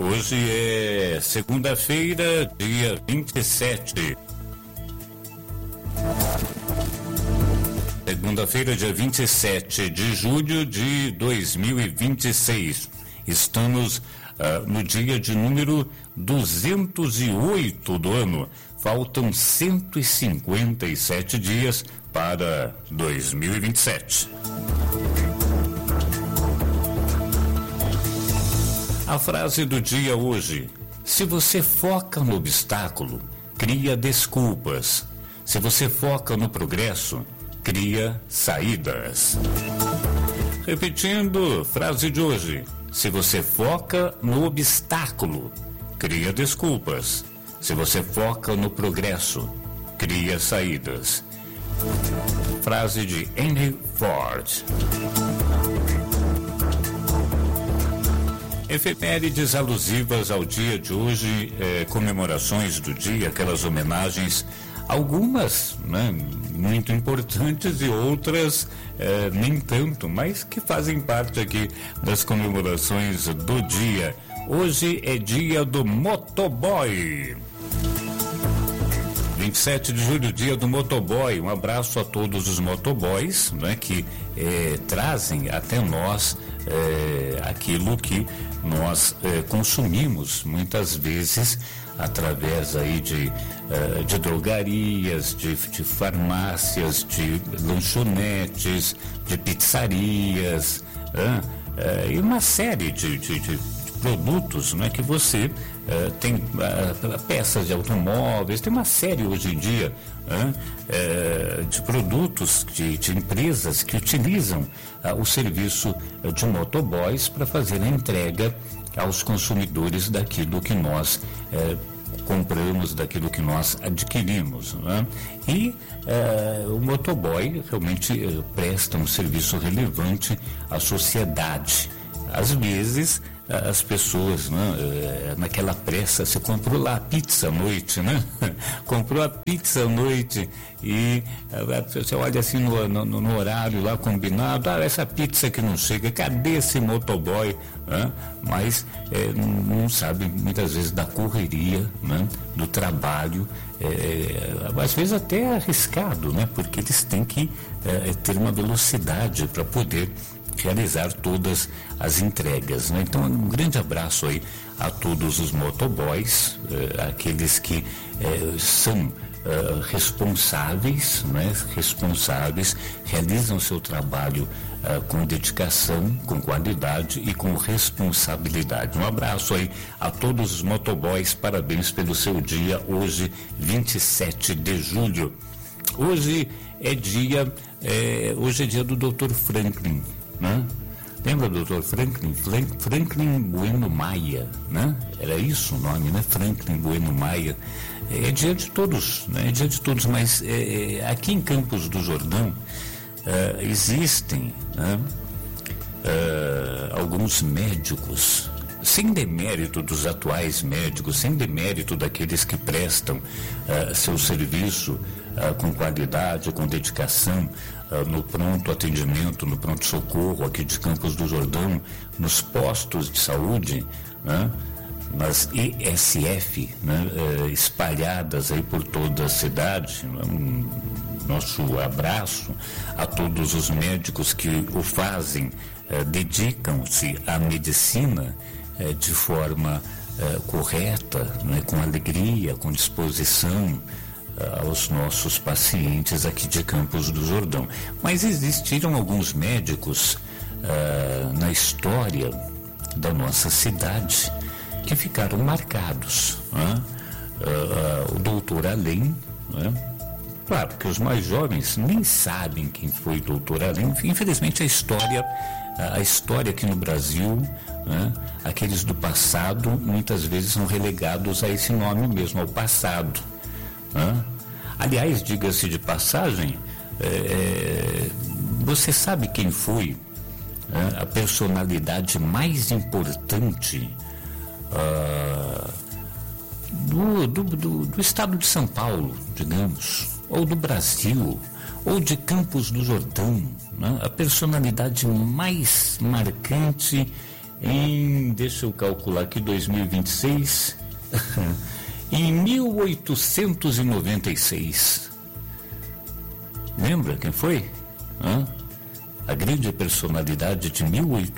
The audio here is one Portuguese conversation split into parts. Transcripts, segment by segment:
Hoje é segunda-feira, dia 27. Segunda-feira, dia 27 de julho de 2026. Estamos no dia de número 208 do ano. Faltam 157 dias para 2027. A frase do dia hoje: se você foca no obstáculo, cria desculpas. Se você foca no progresso, cria saídas. Repetindo, frase de hoje: se você foca no obstáculo, cria desculpas. Se você foca no progresso, cria saídas. Frase de Henry Ford. Efemérides alusivas ao dia de hoje, comemorações do dia, aquelas homenagens, algumas, né, muito importantes e outras nem tanto, mas que fazem parte aqui das comemorações do dia. Hoje é dia do motoboy. 27 de julho, dia do motoboy. Um abraço a todos os motoboys, né, que trazem até nós aquilo que nós consumimos muitas vezes através aí de drogarias, de farmácias, de lanchonetes, de pizzarias, e uma série de produtos, né, que você tem peças de automóveis, tem uma série hoje em dia de produtos de empresas que utilizam o serviço de motoboys para fazer a entrega aos consumidores daquilo que nós compramos, daquilo que nós adquirimos, né? E o motoboy realmente presta um serviço relevante à sociedade. Às vezes as pessoas, né, naquela pressa, você comprou lá a pizza à noite, né? Comprou a pizza à noite e você olha assim no horário lá combinado, essa pizza que não chega, cadê esse motoboy? Mas não sabe muitas vezes da correria, né, do trabalho, às vezes até arriscado, né? Porque eles têm que ter uma velocidade para poder realizar todas as entregas, né? Então, um grande abraço aí a todos os motoboys, aqueles que são responsáveis, né? Responsáveis, realizam seu trabalho com dedicação, com qualidade e com responsabilidade. Um abraço aí a todos os motoboys, parabéns pelo seu dia, hoje, 27 de julho. Hoje é dia do Dr. Franklin, né? Lembra do Dr. Franklin? Franklin Bueno Maia, né? Era isso o nome, né? Franklin Bueno Maia. É dia de todos, né? É dia de todos, mas aqui em Campos do Jordão existem, né, alguns médicos, sem demérito dos atuais médicos, sem demérito daqueles que prestam seu serviço com qualidade, com dedicação, no pronto atendimento, no pronto-socorro aqui de Campos do Jordão, nos postos de saúde, né, nas ESF, né, espalhadas aí por toda a cidade. Nosso abraço a todos os médicos que o fazem, dedicam-se à medicina de forma correta, né, com alegria, com disposição aos nossos pacientes aqui de Campos do Jordão. Mas existiram alguns médicos na história da nossa cidade que ficaram marcados, né? O doutor Além, né? Claro que os mais jovens nem sabem quem foi doutor Além. Infelizmente a história aqui no Brasil, né? Aqueles do passado muitas vezes são relegados a esse nome mesmo, ao passado, né? Aliás, diga-se de passagem, você sabe quem foi a personalidade mais importante do estado de São Paulo, digamos, ou do Brasil, ou de Campos do Jordão, né? A personalidade mais marcante deixa eu calcular aqui, 2026, em 1896. Lembra quem foi? A grande personalidade de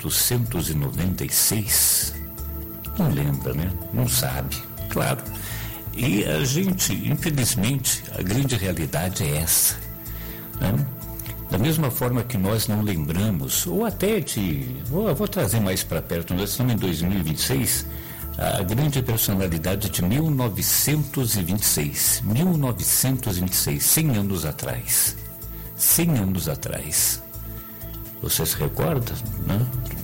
1896. Não lembra, né? Não sabe, claro. E a gente, infelizmente, a grande realidade é essa, né? Da mesma forma que nós não lembramos, ou até vou trazer mais para perto, nós estamos em 2026, a grande personalidade de 1926, 100 anos atrás. 100 anos atrás. Você se recorda, né?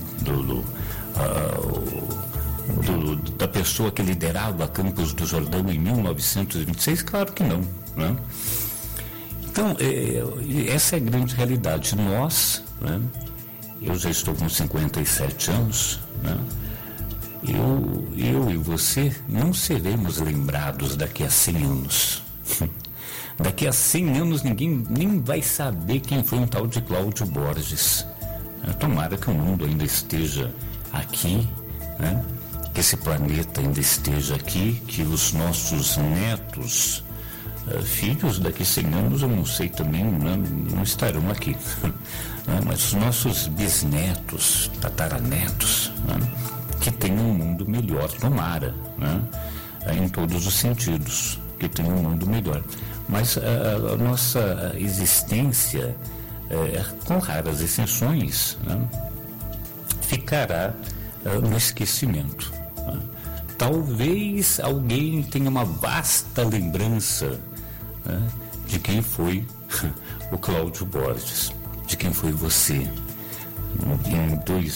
Da pessoa que liderava Campos do Jordão em 1926? Claro que não, né? Então, essa é a grande realidade. Nós, né? Eu já estou com 57 anos, né? Eu e você não seremos lembrados daqui a 100 anos. Daqui a 100 anos ninguém nem vai saber quem foi um tal de Cláudio Borges. Tomara que o mundo ainda esteja aqui, né? Que esse planeta ainda esteja aqui, que os nossos netos, filhos daqui a 100 anos, eu não sei também, né? Não estarão aqui. Mas os nossos bisnetos, tataranetos, né? Que tenham um mundo melhor, tomara, né? Em todos os sentidos, que tenham um mundo melhor. Mas a nossa existência, com raras exceções, né, ficará no esquecimento. Né? Talvez alguém tenha uma vasta lembrança, né, de quem foi o Cláudio Borges, de quem foi você. Em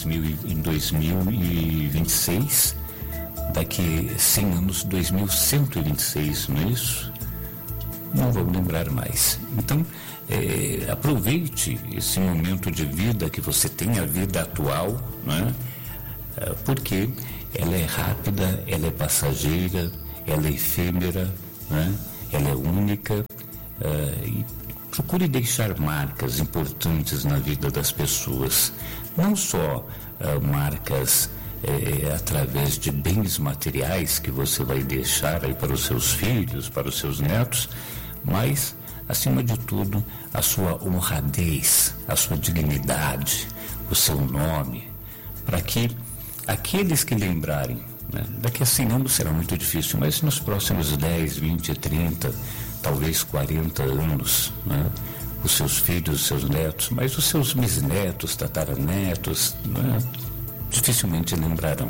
2026, daqui 100 anos, 2126, não é isso? Não vou lembrar mais. Então, aproveite esse momento de vida que você tem, a vida atual, né? Porque ela é rápida, ela é passageira, ela é efêmera, né? Ela é única, e procure deixar marcas importantes na vida das pessoas, não só marcas através de bens materiais que você vai deixar aí para os seus filhos, para os seus netos, mas, acima de tudo, a sua honradez, a sua dignidade, o seu nome, para que aqueles que lembrarem, né, daqui a 100 anos será muito difícil, mas nos próximos 10, 20, 30, talvez 40 anos, né, os seus filhos, os seus netos, mas os seus bisnetos, tataranetos, né, dificilmente lembrarão.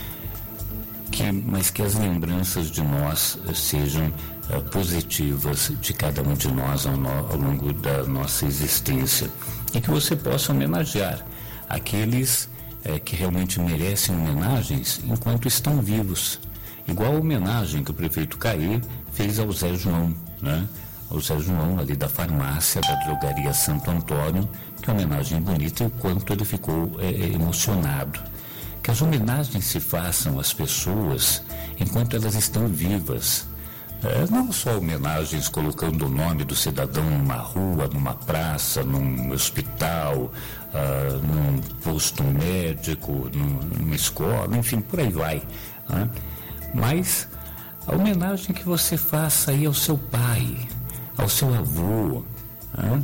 Mas que as lembranças de nós sejam positivas de cada um de nós ao longo da nossa existência, e que você possa homenagear aqueles que realmente merecem homenagens enquanto estão vivos, igual a homenagem que o prefeito Caí fez ao Zé João, né? Ao Zé João ali da farmácia da drogaria Santo Antônio, que homenagem bonita, e o quanto ele ficou emocionado. Que as homenagens se façam às pessoas enquanto elas estão vivas. Não só homenagens colocando o nome do cidadão numa rua, numa praça, num hospital, num posto médico, numa escola, enfim, por aí vai. Né? Mas a homenagem que você faça aí ao seu pai, ao seu avô, né?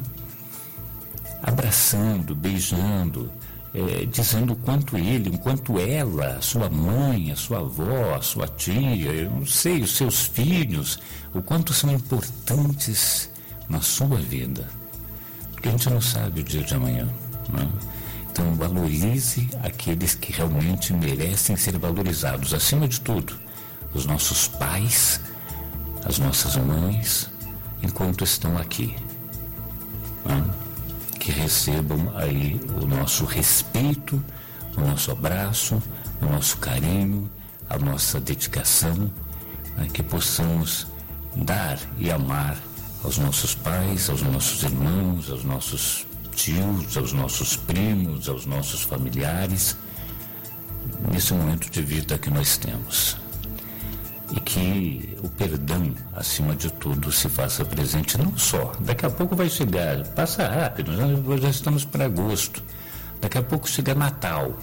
Abraçando, beijando, dizendo o quanto ele, o quanto ela, a sua mãe, a sua avó, a sua tia, eu não sei, os seus filhos, o quanto são importantes na sua vida. Porque a gente não sabe o dia de amanhã, né? Então valorize aqueles que realmente merecem ser valorizados. Acima de tudo, os nossos pais, as nossas mães, enquanto estão aqui, né? Que recebam aí o nosso respeito, o nosso abraço, o nosso carinho, a nossa dedicação, né? Que possamos dar e amar aos nossos pais, aos nossos irmãos, aos nossos tios, aos nossos primos, aos nossos familiares, nesse momento de vida que nós temos. E que o perdão, acima de tudo, se faça presente não só. Daqui a pouco vai chegar, passa rápido, já estamos para agosto. Daqui a pouco chega Natal.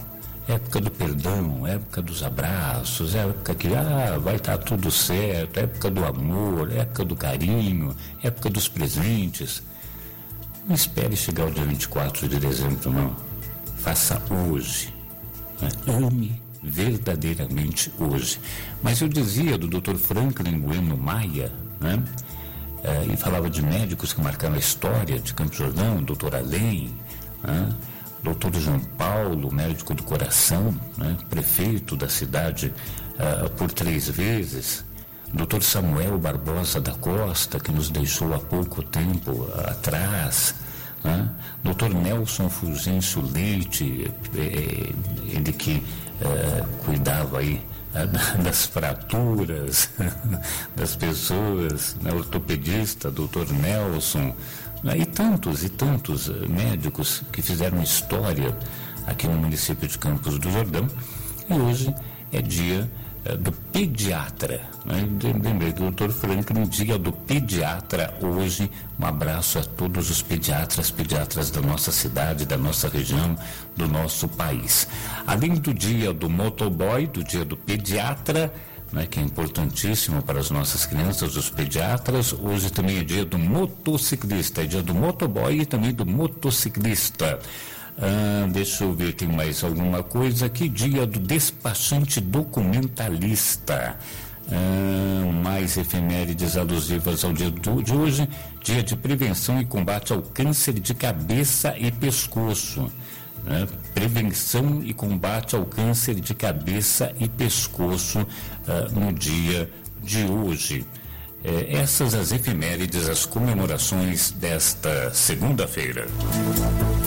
época do perdão, época dos abraços, época que vai estar tudo certo, época do amor, época do carinho, época dos presentes. Não espere chegar o dia 24 de dezembro, não. Faça hoje. Né? Ame verdadeiramente hoje. Mas eu dizia do Dr. Franklin Bueno Maia, né? E falava de médicos que marcaram a história de Campos do Jordão, Dr. Além, né? Dr. João Paulo, médico do coração, né? Prefeito da cidade por 3 vezes, Dr. Samuel Barbosa da Costa, que nos deixou há pouco tempo atrás, né? Dr. Nelson Fulgêncio Leite, ele que cuidava aí das fraturas das pessoas, né? Ortopedista, Dr. Nelson, né? E tantos médicos que fizeram história aqui no município de Campos do Jordão. E hoje é dia do pediatra, né? Lembrei do Dr. Franklin, dia do pediatra hoje. Um abraço a todos os pediatras da nossa cidade, da nossa região, do nosso país. Além do dia do motoboy, do dia do pediatra, né, que é importantíssimo para as nossas crianças, os pediatras, hoje também é dia do motociclista, é dia do motoboy e também do motociclista. Deixa eu ver, tem mais alguma coisa aqui. Dia do despachante documentalista. Mais efemérides alusivas ao dia de hoje. Dia de prevenção e combate ao câncer de cabeça e pescoço. Prevenção e combate ao câncer de cabeça e pescoço no dia de hoje. Essas as efemérides, as comemorações desta segunda-feira.